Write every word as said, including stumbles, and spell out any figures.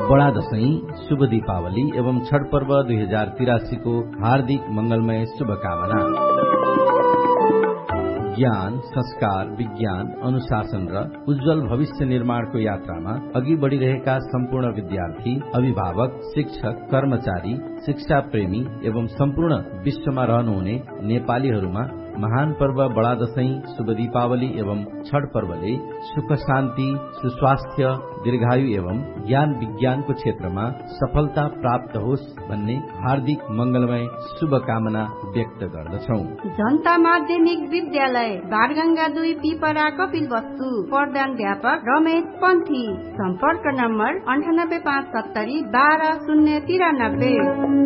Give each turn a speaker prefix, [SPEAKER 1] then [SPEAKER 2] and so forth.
[SPEAKER 1] बडा दशैं, शुभ दीपावली एवं छठ पर्व दुई हजार तिरासी को हार्दिक मंगलमय शुभकामना। ज्ञान, संस्कार, विज्ञान, अनुशासन र उज्जवल भविष्य निर्माणको यात्रामा अघि बढ़िरहेका सम्पूर्ण विद्यार्थी, अभिभावक, शिक्षक, कर्मचारी, शिक्षा प्रेमी एवं सम्पूर्ण विश्वमा रहनुहुने नेपालीहरूमा महान पर्व बडा दशैं, शुभ दीपावली एवं छठ पर्वले सुख शान्ति, सुस्वास्थ्य, दीर्घायु एवं ज्ञान विज्ञानको क्षेत्रमा सफलता प्राप्त होस् भन्ने हार्दिक मंगलमय शुभकामना व्यक्त गर्दछौ।
[SPEAKER 2] जनता माध्यमिक विद्यालय बारगंगा दुई पिपरा कपिल वस्तु प्रधानाध्यापक रमेश पन्थी। सम्पर्क नम्बर अन्ठानब्बे पाँच सत्तरी बाह्र शून्य तिरानब्बे।